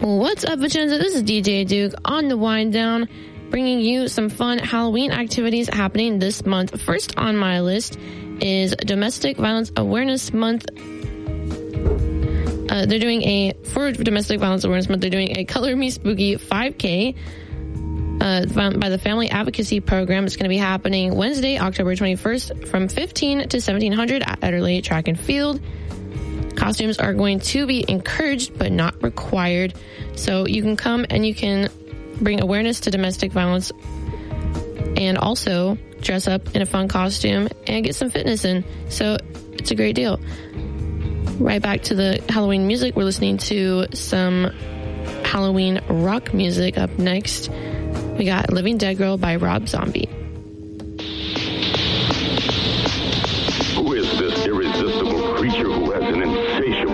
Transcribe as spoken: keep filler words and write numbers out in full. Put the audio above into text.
What's up, Vicenza? This is D J Duke on the Wind Down, bringing you some fun Halloween activities happening this month. First on my list is Domestic Violence Awareness Month. Uh, they're doing a, for Domestic Violence Awareness Month, they're doing a Color Me Spooky five K uh, by the Family Advocacy Program. It's going to be happening Wednesday, October twenty-first from fifteen to seventeen hundred at Ederle Track and Field. Costumes are going to be encouraged but not required. So you can come and you can bring awareness to domestic violence and also dress up in a fun costume and get some fitness in. So it's a great deal. Right back to the Halloween music. We're listening to some Halloween rock music up next. We got Living Dead Girl by Rob Zombie.